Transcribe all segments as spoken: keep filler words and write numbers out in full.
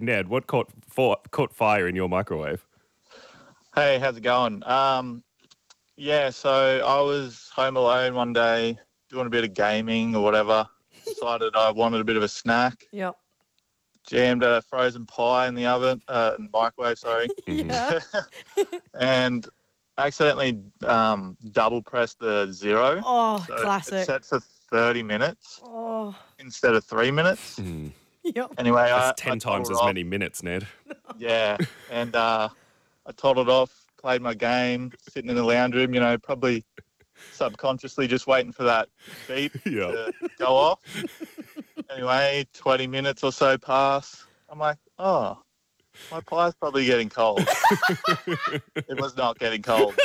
Ned, what caught for, caught fire in your microwave? Hey, how's it going? Um, yeah, so I was home alone one day doing a bit of gaming or whatever. Decided I wanted a bit of a snack. Yep. Jammed a frozen pie in the oven, uh, in the microwave, sorry. Yeah. And accidentally um, double pressed the zero. Oh, So classic. It's set for thirty minutes Oh, instead of three minutes. Mm. yep. Anyway, I, That's I ten times toddled as off. many minutes, Ned. Yeah, and uh, I toddled off, played my game, sitting in the lounge room, you know, probably subconsciously just waiting for that beep Yeah. to go off. Anyway, twenty minutes or so pass. I'm like, oh, my pie's probably getting cold. It was not getting cold.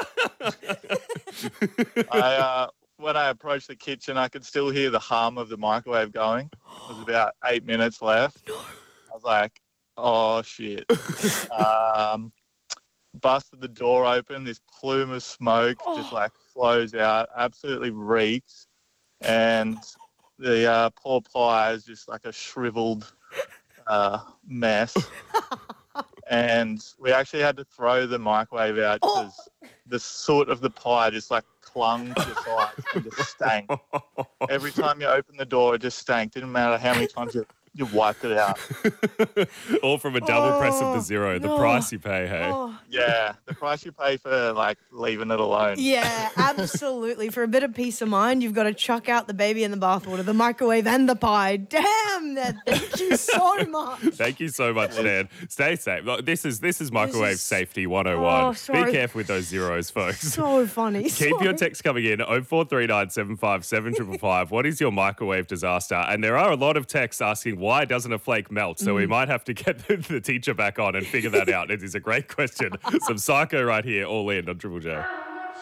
I, uh, when I approached the kitchen, I could still hear the hum of the microwave going. It was about eight minutes left. I was like, oh, shit. um, busted the door open. This plume of smoke just, like, flows out. Absolutely reeks. And the uh, poor pie is just like a shriveled uh, mess. And we actually had to throw the microwave out because the soot of the pie just like clung to the sides and just stank. Every time you opened the door, it just stank. Didn't matter how many times you, you wiped it out. All from a double press of the Oh, zero, the no. price you pay, hey? Oh, Yeah, the price you pay for like leaving it alone. yeah, absolutely. For a bit of peace of mind, you've got to chuck out the baby in the bathwater, the microwave and the pie. Damn, Ned. Thank you so much. Thank you so much, Ned. Stay safe. Look, This is this is microwave is- safety one oh one. Oh, sorry. Be careful with those zeros, folks. So funny. Keep your Sorry. text coming in, oh four three nine seven five seven five five five. What is your microwave disaster? And there are a lot of texts asking, why doesn't a flake melt? So we Mm. might have to get the, the teacher back on and figure that out. It is a great question. Some Psycho right here, all in on Triple J.